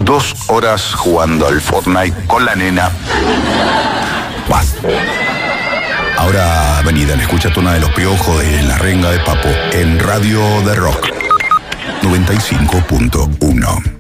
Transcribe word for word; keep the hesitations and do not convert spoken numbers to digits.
dos horas jugando al Fortnite con la nena. Vas. Ahora vení, dale, escuchate una de los piojos de La Renga de Papo en Radio de Rock noventa y cinco punto uno.